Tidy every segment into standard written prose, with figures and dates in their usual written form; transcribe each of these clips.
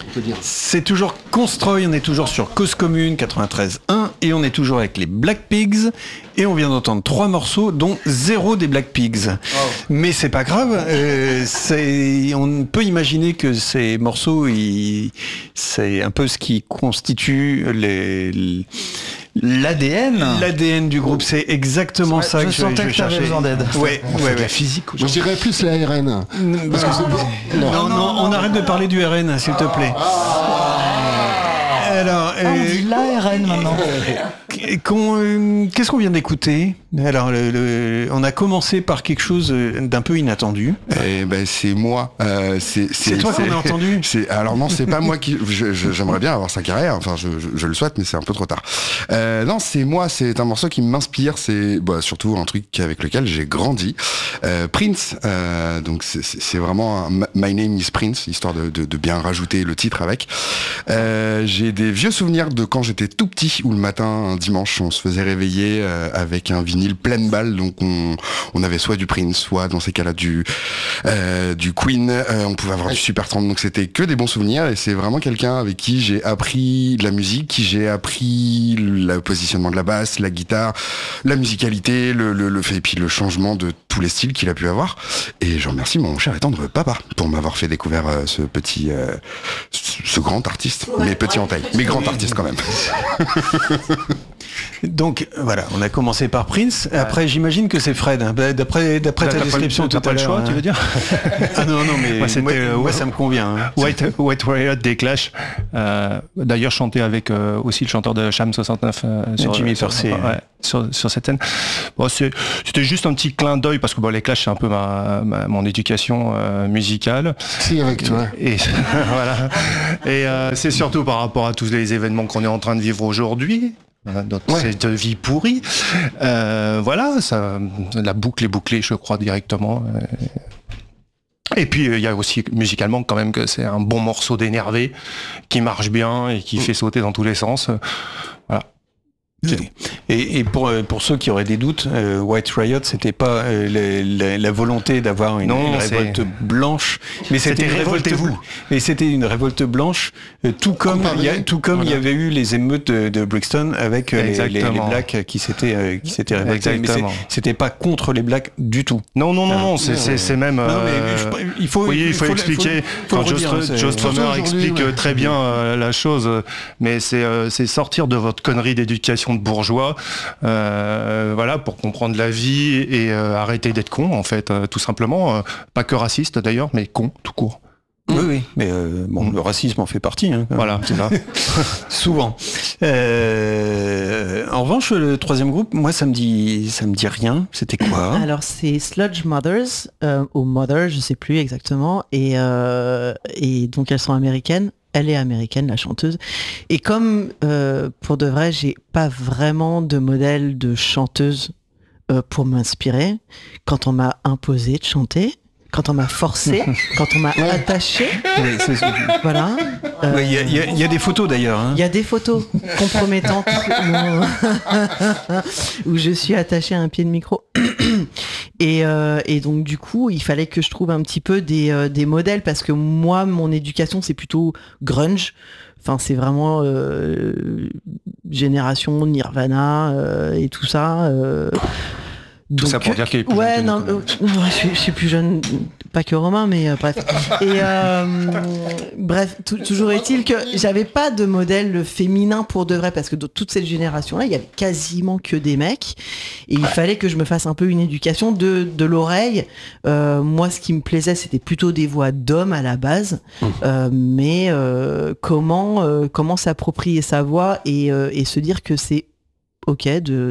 on peut dire. C'est toujours Constroy, on est toujours sur Cause Commune 93.1 et on est toujours avec les Black Pigs et on vient d'entendre 3 morceaux dont 0 des Black Pigs. Oh. Mais c'est pas grave, on peut imaginer que ces morceaux, c'est un peu ce qui constitue l'ADN du groupe, c'est exactement ça que je cherchais. Besoin d'aide. Ouais. La physique. Je dirais plus l'ARN. Parce que non, on arrête de parler du RN, s'il te plaît. Alors, on dit l'ARN maintenant. Qu'est-ce qu'on vient d'écouter ? Alors, on a commencé par quelque chose d'un peu inattendu. C'est moi. C'est toi qu'on a entendu ? Alors non, c'est pas moi qui. J'aimerais bien avoir sa carrière. Enfin, je le souhaite, mais c'est un peu trop tard. Non, c'est moi. C'est un morceau qui m'inspire. C'est surtout un truc avec lequel j'ai grandi. Prince. Donc c'est vraiment My Name is Prince, histoire de bien rajouter le titre avec. J'ai des vieux souvenirs de quand j'étais tout petit, où le matin, un dimanche, on se faisait réveiller avec un vinyle pleine balle, donc on avait soit du Prince, soit dans ces cas-là du Queen, on pouvait avoir du Supertramp, donc c'était que des bons souvenirs, et c'est vraiment quelqu'un avec qui j'ai appris de la musique, qui j'ai appris le positionnement de la basse, la guitare, la musicalité, le fait, et puis le changement de tous les styles qu'il a pu avoir, et je remercie mon cher et tendre papa pour m'avoir fait découvrir ce grand artiste, mais petit en taille, mais grand artiste quand même. Donc voilà, on a commencé par Prince. Après, j'imagine que c'est Fred. Hein. D'après ta description tout à l'heure. Le choix, tu veux dire ? Ah non, mais moi, ça me convient. Hein. White Riot des Clash. D'ailleurs, chanté avec aussi le chanteur de Sham 69 sur Jimmy Percy. Sur cette scène. C'était juste un petit clin d'œil parce que les Clash, c'est un peu mon éducation musicale. Si, avec toi. Et voilà. Et c'est surtout par rapport à tous les événements qu'on est en train de vivre aujourd'hui. Cette vie pourrie. Voilà, ça, la boucle est bouclée, je crois, directement. Et puis, il y a aussi, musicalement, quand même, que c'est un bon morceau d'énervé, qui marche bien et qui fait sauter dans tous les sens. Voilà. Et pour ceux qui auraient des doutes, White Riot, c'était pas la volonté d'avoir une révolte blanche, mais c'était une révolte. Mais c'était une révolte blanche, tout comme il y avait eu les émeutes de Brixton avec les Blacks qui s'étaient révoltés. Exactement. Mais c'était pas contre les Blacks du tout. Non, c'est même. Non, mais il faut expliquer. Joe Strummer explique très bien la chose, mais c'est sortir de votre connerie d'éducation de bourgeois, voilà, pour comprendre la vie et arrêter d'être con, en fait, tout simplement. Pas que raciste d'ailleurs, mais con tout court. Oui, mais le racisme en fait partie. Hein, voilà, c'est ça. Souvent. En revanche, le troisième groupe, moi, ça me dit rien. C'était quoi ? Alors, c'est Sludge Mothers, ou Mother, je sais plus exactement, et donc elles sont américaines. Elle est américaine, la chanteuse. Et comme, pour de vrai, j'ai pas vraiment de modèle de chanteuse pour m'inspirer, quand on m'a imposé de chanter, quand on m'a forcé, quand on m'a attaché, voilà. Il y a des photos d'ailleurs. Il y a des photos compromettantes où je suis attachée à un pied de micro. Et donc du coup, il fallait que je trouve un petit peu des modèles, parce que moi, mon éducation, c'est plutôt grunge. Enfin, c'est vraiment génération Nirvana et tout ça. Tout ça pour dire qu'il est plus jeune. Je suis plus jeune, pas que Romain, mais bref. Et bref, toujours est-il que j'avais pas de modèle féminin pour de vrai, parce que dans toute cette génération-là, il y avait quasiment que des mecs, et il fallait que je me fasse un peu une éducation de l'oreille. Moi, ce qui me plaisait, c'était plutôt des voix d'hommes à la base, mais comment s'approprier sa voix et se dire que c'est ok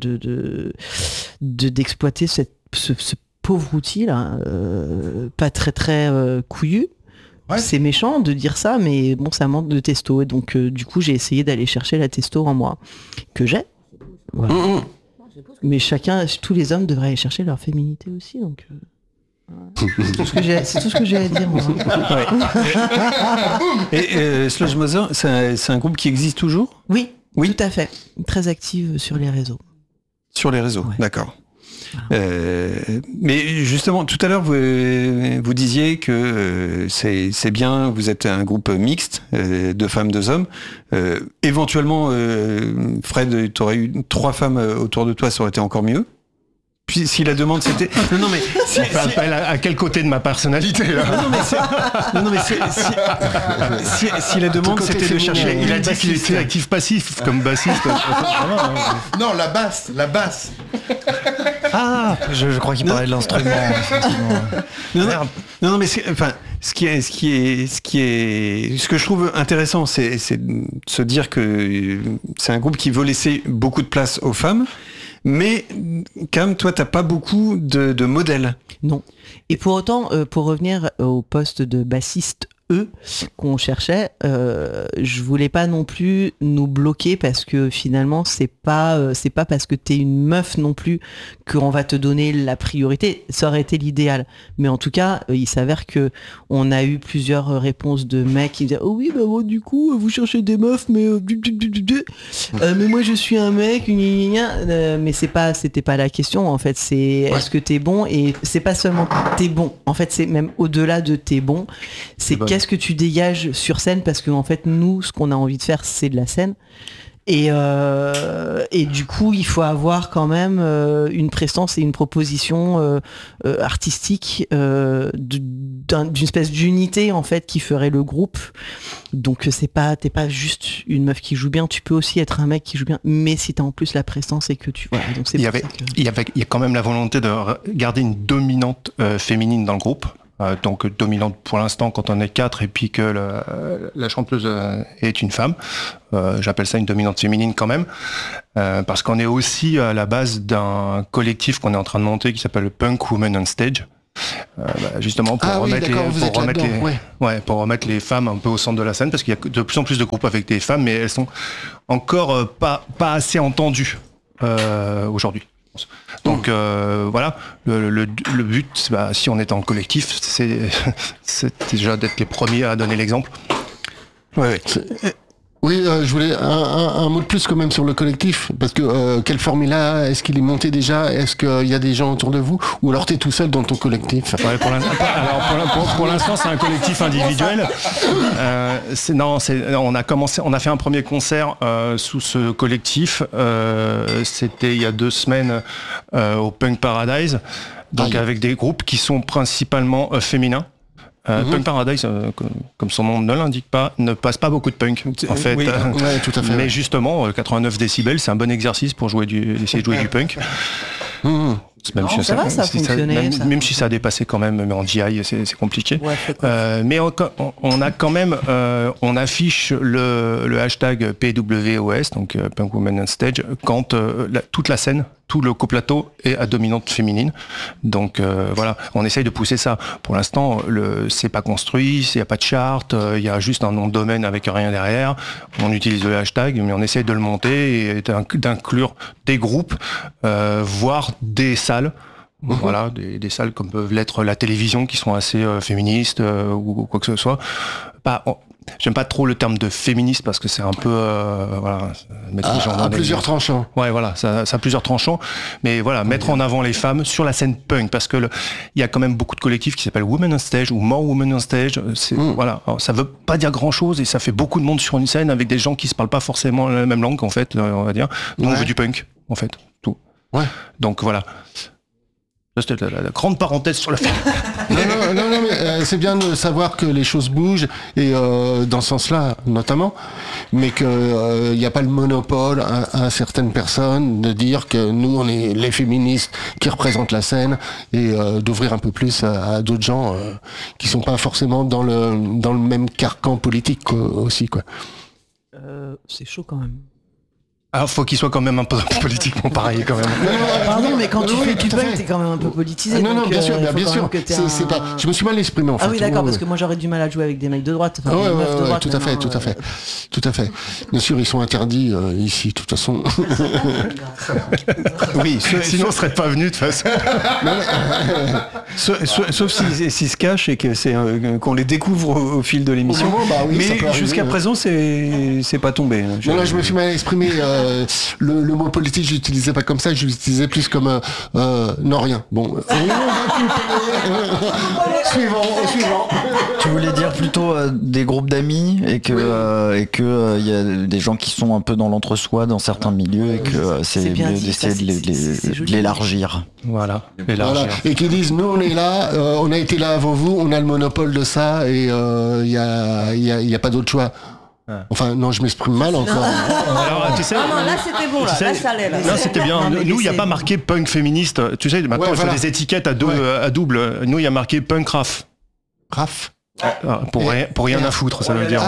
d'exploiter ce pauvre outil là, pas très couillu. Ouais. C'est méchant de dire ça, mais bon, ça manque de testo, et donc du coup j'ai essayé d'aller chercher la testo en moi que j'ai. Voilà. Mais tous les hommes devraient aller chercher leur féminité aussi, donc. C'est tout ce que j'ai à dire, moi. Et Sludge Mother, c'est un groupe qui existe toujours ? Oui, tout à fait. Très active sur les réseaux. Sur les réseaux, ouais. D'accord. Mais justement, tout à l'heure, vous disiez que c'est bien, vous êtes un groupe mixte, 2 femmes, 2 hommes. Éventuellement, Fred, tu aurais eu 3 femmes autour de toi, ça aurait été encore mieux. Puis si la demande c'était non mais à quel côté de ma personnalité là si la demande c'était de chercher, il a dit qu'il était actif passif comme bassiste. Non, la basse. Ah, je crois qu'il parlait de l'instrument. Non, mais ce que je trouve intéressant, c'est de se dire que c'est un groupe qui veut laisser beaucoup de place aux femmes. Mais quand même, toi, t'as pas beaucoup de modèles. Non. Et pour autant, pour revenir au poste de bassiste qu'on cherchait, je voulais pas non plus nous bloquer parce que finalement c'est pas parce que t'es une meuf non plus qu'on va te donner la priorité. Ça aurait été l'idéal, mais en tout cas il s'avère que on a eu plusieurs réponses de mecs qui disaient oh oui bah bon, du coup vous cherchez des meufs mais mais moi je suis un mec mais c'était pas la question en fait, c'est est-ce que t'es bon, et c'est pas seulement t'es bon, en fait c'est même au-delà de t'es bon, c'est qu'est-ce que tu dégages sur scène, parce que en fait nous ce qu'on a envie de faire c'est de la scène et du coup il faut avoir quand même une prestance et une proposition artistique d'une espèce d'unité en fait qui ferait le groupe. Donc t'es pas juste une meuf qui joue bien, tu peux aussi être un mec qui joue bien, mais si t'as en plus la prestance et que tu voilà, donc il y a quand même la volonté de garder une dominante féminine dans le groupe. Donc dominante pour l'instant quand on est 4 et puis que la chanteuse est une femme. J'appelle ça une dominante féminine quand même, parce qu'on est aussi à la base d'un collectif qu'on est en train de monter qui s'appelle Punk Women on Stage. Justement pour remettre les femmes un peu au centre de la scène, parce qu'il y a de plus en plus de groupes avec des femmes, mais elles sont encore pas assez entendues aujourd'hui. Donc voilà, le but, si on est en collectif, c'est déjà d'être les premiers à donner l'exemple. Ouais. Oui, je voulais un mot de plus quand même sur le collectif, parce que quel formula, est-ce qu'il est monté déjà, est-ce qu'il y a des gens autour de vous, ou alors t'es tout seul dans ton collectif? Ouais, pour l'instant c'est un collectif individuel. On a fait un premier concert sous ce collectif, c'était il y a 2 semaines au Punk Paradise, donc avec des groupes qui sont principalement féminins. Punk Paradise, comme son nom ne l'indique pas, ne passe pas beaucoup de punk en fait. Oui, tout à fait. Mais justement, 89 décibels, c'est un bon exercice pour essayer de jouer du punk. Même si ça a dépassé quand même, mais en GI c'est compliqué. Ouais, mais on a quand même, on affiche le hashtag PWOS, donc Punk Women on Stage, quand toute la scène, tout le coplateau est à dominante féminine. Donc voilà, on essaye de pousser ça. Pour l'instant, c'est pas construit, il n'y a pas de charte, il y a juste un nom de domaine avec rien derrière. On utilise le hashtag, mais on essaye de le monter et d'inclure des groupes, voire des salles. Voilà, des salles comme peuvent l'être la télévision, qui sont assez féministes ou quoi que ce soit. J'aime pas trop le terme de féministe parce que c'est un peu mettre les gens à plusieurs tranchants. Ouais, voilà, ça a plusieurs tranchants. Mais voilà, mettre en avant les femmes sur la scène punk, parce que il y a quand même beaucoup de collectifs qui s'appellent Women on Stage ou More Women on Stage. Voilà, alors, ça veut pas dire grand chose et ça fait beaucoup de monde sur une scène avec des gens qui se parlent pas forcément la même langue en fait, on va dire. Donc on veut du punk en fait, tout. Ouais. Donc voilà. C'était la grande parenthèse sur la film. Non, mais c'est bien de savoir que les choses bougent, et dans ce sens-là, notamment, mais qu'il n'y a pas le monopole à certaines personnes de dire que nous, on est les féministes qui représentent la scène, et d'ouvrir un peu plus à d'autres gens qui sont pas forcément dans le même carcan politique aussi, quoi. C'est chaud quand même. Alors, faut qu'il soit quand même un peu politiquement pareil, quand même. Pardon, mais quand tu fais du punk, t'es quand même un peu politisé. Non, bien sûr. C'est pas. Je me suis mal exprimé en fait. Ah oui, d'accord, parce que moi j'aurais du mal à jouer avec des mecs de droite. Enfin, tout à fait. Bien sûr, ils sont interdits ici, de toute façon. Oui, sinon on serait pas venus de toute façon. Sauf s'ils se cachent et que qu'on les découvre au fil de l'émission. Mais jusqu'à présent, c'est pas tombé. Non, là, je me suis mal exprimé. le mot politique, je l'utilisais pas comme ça, je l'utilisais plus comme non rien. Bon, suivant. Tu voulais dire plutôt des groupes d'amis et que y a des gens qui sont un peu dans l'entre-soi dans certains milieux et que c'est mieux d'essayer de l'élargir. Voilà. Et qui disent nous on est là, on a été là avant vous, on a le monopole de ça et il y a pas d'autre choix. Enfin non, je m'exprime mal encore. Alors tu sais, non, là c'était bon, là ça allait. Là c'était bien. Nous il n'y a pas marqué punk féministe. Tu sais maintenant il faut des étiquettes à double. Nous il y a marqué punk raf. Raf. Pour rien à foutre, ça veut dire.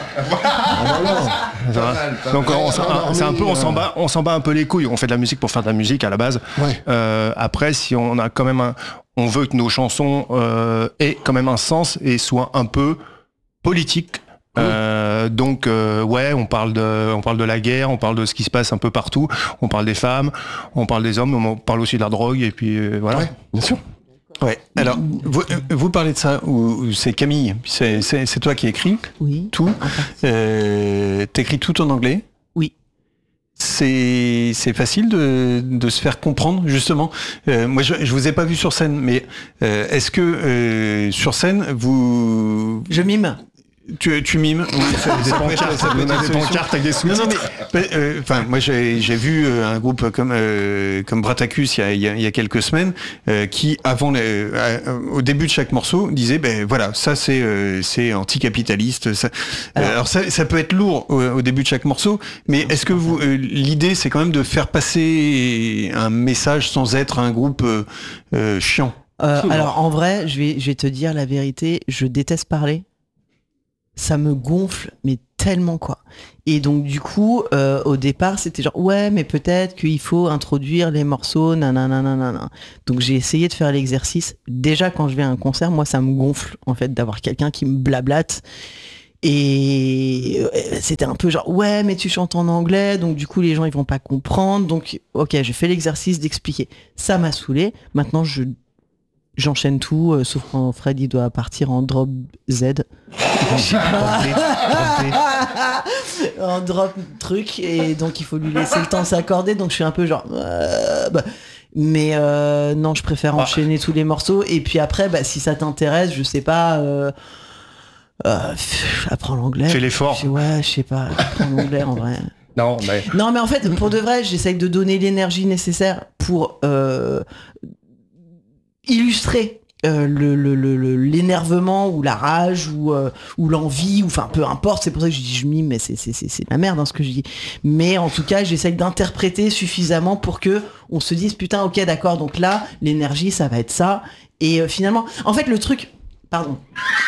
Donc c'est un peu, on s'en bat un peu les couilles. On fait de la musique pour faire de la musique à la base. Ouais. Après, si on a quand même on veut que nos chansons aient quand même un sens et soient un peu politiques. Donc on parle de la guerre, on parle de ce qui se passe un peu partout, on parle des femmes, on parle des hommes, on parle aussi de la drogue et puis voilà. Ouais, bien sûr. Ouais. Alors, vous parlez de ça, ou c'est Camille, c'est toi qui écris tout. T'écris tout en anglais. Oui. C'est facile de se faire comprendre, justement. Moi, je vous ai pas vu sur scène, mais est-ce que sur scène, vous... Je mime. Tu mimes. Des pancartes avec des sous-titres. Enfin, moi j'ai vu un groupe comme Bratacus il y a quelques semaines qui avant au début de chaque morceau disait voilà, ça c'est anticapitaliste. Alors ça peut être lourd au début de chaque morceau, mais est-ce que vous l'idée c'est quand même de faire passer un message sans être un groupe chiant? Alors en vrai, je vais te dire la vérité, je déteste parler. Ça me gonfle, mais tellement quoi. Et donc du coup, au départ, c'était genre ouais, mais peut-être qu'il faut introduire les morceaux, nanana. Donc j'ai essayé de faire l'exercice. Déjà quand je vais à un concert, moi ça me gonfle en fait d'avoir quelqu'un qui me blablate. Et c'était un peu genre ouais, mais tu chantes en anglais, donc du coup les gens ils vont pas comprendre. Donc ok, j'ai fait l'exercice d'expliquer. Ça m'a saoulé. Maintenant j'enchaîne tout, sauf quand Fred il doit partir en drop Z. En drop truc, et donc il faut lui laisser le temps de s'accorder, donc je suis un peu genre... Mais non, je préfère enchaîner tous les morceaux, et puis après, si ça t'intéresse, je sais pas... apprends l'anglais. Fais l'effort. Ouais, je sais pas, apprends l'anglais en vrai. Non, mais en fait, pour de vrai, j'essaye de donner l'énergie nécessaire pour... illustrer l'énervement ou la rage ou l'envie, ou enfin peu importe, c'est pour ça que je dis je mime, mais c'est la merde ce que je dis, mais en tout cas j'essaye d'interpréter suffisamment pour que on se dise putain ok d'accord, donc là l'énergie ça va être ça, et finalement en fait le truc pardon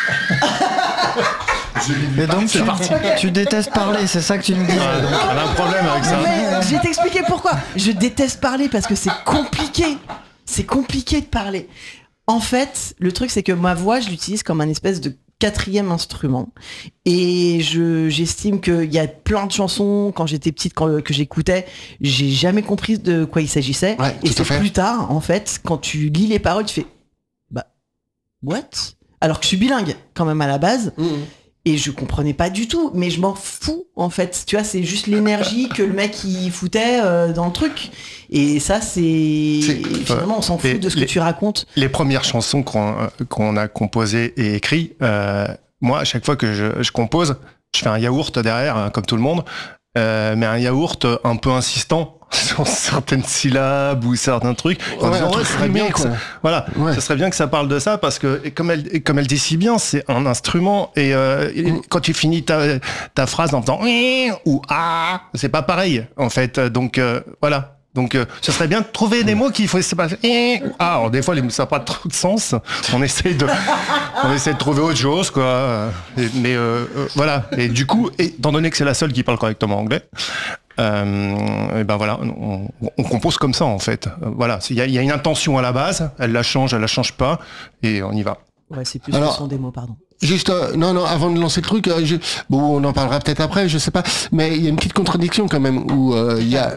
et donc tu détestes parler, c'est ça que tu me dis. Elle a un problème avec ça. Mais je vais t'expliquer pourquoi. Je déteste parler parce que c'est compliqué. C'est compliqué de parler. En fait, le truc, c'est que ma voix, je l'utilise comme un espèce de 4e instrument. Et j'estime qu'il y a plein de chansons, quand j'étais petite, que j'écoutais, j'ai jamais compris de quoi il s'agissait. Ouais, et c'est plus tard, en fait, quand tu lis les paroles, tu fais what? Alors que je suis bilingue, quand même, à la base. Et je comprenais pas du tout, mais je m'en fous en fait. Tu vois, c'est juste l'énergie que le mec il foutait dans le truc. Et ça, finalement, on s'en fout de ce que tu racontes. Les premières chansons qu'on a composées et écrites, moi, à chaque fois que je compose, je fais un yaourt derrière, comme tout le monde, mais un yaourt un peu insistant sur certaines syllabes ou certains trucs. En disant, ça serait bien que ça serait bien que ça parle de ça, parce que comme elle dit si bien, c'est un instrument, et quand tu finis ta phrase en faisant ou ah, c'est pas pareil en fait. Donc voilà. Donc ce serait bien de trouver des mots qui faut c'est pas alors des fois ça n'a pas trop de sens. On essaie de trouver autre chose quoi. Mais voilà. Et du coup, étant donné que c'est la seule qui parle correctement anglais, et ben voilà, on compose comme ça en fait. Voilà, il y a une intention à la base, elle la change pas, et on y va. Ouais, c'est plus le son des mots, pardon. Juste, non, avant de lancer le truc, on en parlera peut-être après, je sais pas, mais il y a une petite contradiction quand même, où il y a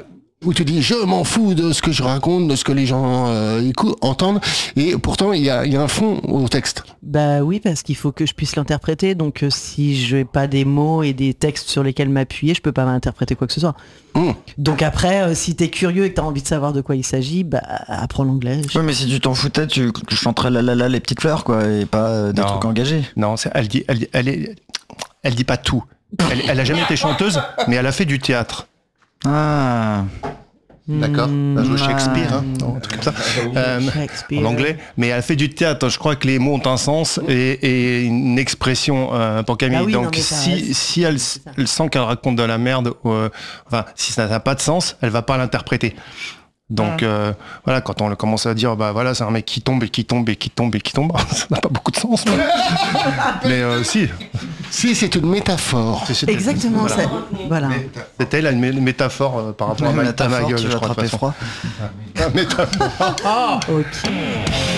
où tu dis je m'en fous de ce que je raconte, de ce que les gens entendent, et pourtant il y a un fond au texte. Bah oui, parce qu'il faut que je puisse l'interpréter, donc si je n'ai pas des mots et des textes sur lesquels m'appuyer, je peux pas m'interpréter quoi que ce soit. Donc après, si t'es curieux et que t'as envie de savoir de quoi il s'agit, bah apprends l'anglais. Oui, mais si tu t'en foutais, tu chanterais la les petites fleurs, quoi, et pas des trucs engagés. Non, elle dit pas tout. Elle a jamais été chanteuse, mais elle a fait du théâtre. Ah. D'accord. Elle a joué Shakespeare, un truc comme ça, en anglais. Mais elle a fait du théâtre. Je crois que les mots ont un sens et une expression pour Camille. Ah oui, donc si elle sent qu'elle raconte de la merde, si ça n'a pas de sens, elle va pas l'interpréter. Donc voilà, quand on commence à dire voilà, c'est un mec qui tombe et qui tombe et qui tombe et qui tombe, ça n'a pas beaucoup de sens. Mais si c'est une métaphore. Exactement, voilà. Voilà. C'était là une métaphore par rapport à ma gueule, je crois. Froid. Métaphore. Ok.